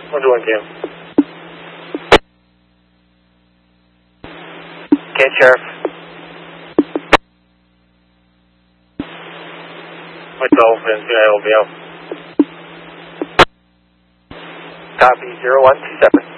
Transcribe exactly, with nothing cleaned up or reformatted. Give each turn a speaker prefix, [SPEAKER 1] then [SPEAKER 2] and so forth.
[SPEAKER 1] one two one Q. Okay, Sheriff. twelve and two L V O. Copy, zero one two seven.